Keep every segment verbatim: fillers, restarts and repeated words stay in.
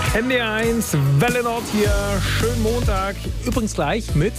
N D R eins, Welle Nord hier, schönen Montag. Übrigens gleich mit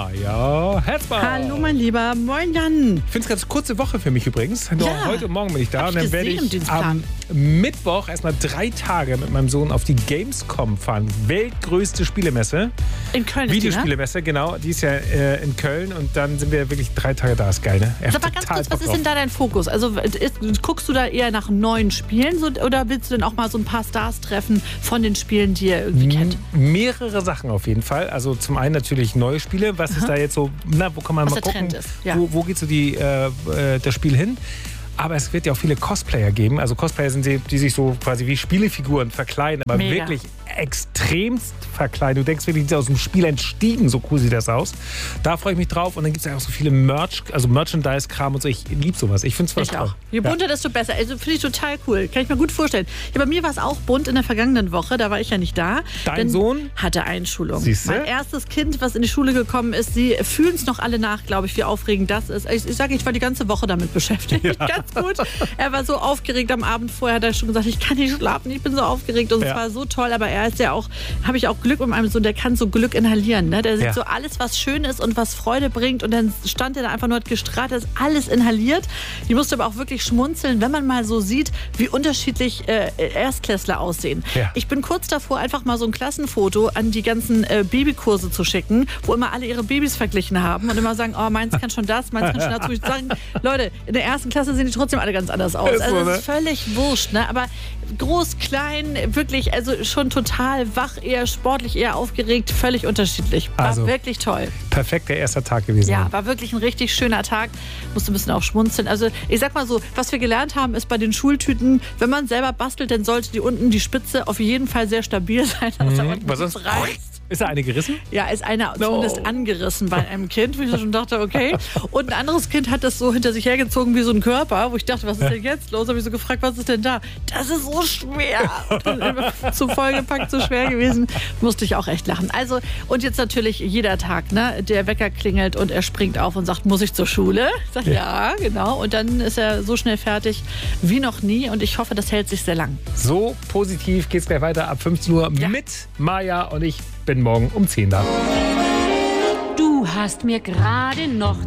Maja Herzbach. Hallo mein Lieber, moin Jan. Ich finde es ganz kurze Woche für mich übrigens. Nur Ja. heute und morgen bin ich da. Hab und dann ich werde gesehen im ich Dienstplan. am Mittwoch erstmal drei Tage mit meinem Sohn auf die Gamescom fahren. Weltgrößte Spielemesse. In Köln ist die, ne? Videospielemesse, genau. Die ist ja äh, in Köln und dann sind wir wirklich drei Tage da. Ist geil, ne? Ich hab Sag mal ganz total kurz, Bock was ist drauf. denn da dein Fokus? Also ist, guckst du da eher nach neuen Spielen so, oder willst du denn auch mal so ein paar Stars treffen von den Spielen, die ihr irgendwie kennt? Mehrere Sachen auf jeden Fall. Also zum einen natürlich neue Spiele. Was ist da jetzt so, na, wo kann man Was mal der gucken, Trend ist, ja. wo, wo geht so die, äh, äh, das Spiel hin? Aber es wird ja auch viele Cosplayer geben. Also Cosplayer sind die, die sich so quasi wie Spielefiguren verkleiden, aber Mega. wirklich extremst verkleiden. Du denkst wirklich, die sind aus dem Spiel entstiegen, so cool sieht das aus. Da freue ich mich drauf. Und dann gibt es ja auch so viele Merch, also Merchandise-Kram und so. Ich liebe sowas. Ich finde es was Ich toll. auch. Je bunter, desto besser. Also finde ich total cool. Kann ich mir gut vorstellen. Ja, bei mir war es auch bunt in der vergangenen Woche. Da war ich ja nicht da. Dein Denn Sohn? hatte Einschulung. Siehste? Mein erstes Kind, was in die Schule gekommen ist, sie fühlen es noch alle nach, glaube ich, wie aufregend das ist. Ich, ich sage, ich war die ganze Woche damit beschäftigt. Ja. Ganz gut. Er war so aufgeregt am Abend vorher, hat er schon gesagt, ich kann nicht schlafen, ich bin so aufgeregt. Und es Ja. war so toll. Aber er ist ja auch, habe ich auch Glück mit meinem Sohn, der kann so Glück inhalieren. Ne? Der sieht Ja. so alles, was schön ist und was Freude bringt. Und dann stand er da einfach nur, hat gestrahlt, hat alles inhaliert. Die musste aber auch wirklich schmunzeln, wenn man mal so sieht, wie unterschiedlich äh, Erstklässler aussehen. Ja. Ich bin kurz davor, einfach mal so ein Klassenfoto an die ganzen äh, Babykurse zu schicken, wo immer alle ihre Babys verglichen haben und immer sagen, oh, meins kann schon das, meins kann schon das. Wo ich sagen, Leute, in der ersten Klasse sehen die trotzdem alle ganz anders aus. Ist so, Also ne? das ist völlig wurscht, ne? Aber groß, klein, wirklich, also schon total wach, eher sportlich, eher aufgeregt, völlig unterschiedlich. War Also, wirklich toll. Perfekter erster Tag gewesen. Ja, war wirklich ein richtig schöner Tag. Musste ein bisschen auch schmunzeln. Also ich sag mal so, was wir gelernt haben, ist bei den Schultüten, wenn man selber bastelt, dann sollte die unten die Spitze auf jeden Fall sehr stabil sein, dass da Mhm. unten Was nichts sonst? reißt. Ist da eine gerissen? Ja, ist einer No. zumindest angerissen bei einem Kind, wo ich schon dachte, okay. Und ein anderes Kind hat das so hinter sich hergezogen wie so ein Körper, wo ich dachte, was ist denn jetzt los? Habe ich so gefragt, was ist denn da? Das ist so schwer. Und dann einfach zu vollgepackt, so schwer gewesen. Musste ich auch echt lachen. Also, und jetzt natürlich jeder Tag, ne? Der Wecker klingelt und er springt auf und sagt, muss ich zur Schule? Ich sage, ja. ja, genau. Und dann ist er so schnell fertig wie noch nie. Und ich hoffe, das hält sich sehr lang. So positiv geht's gleich weiter ab fünfzehn Uhr Ja. mit Maja und ich bin morgen um zehn da. Du hast mir gerade noch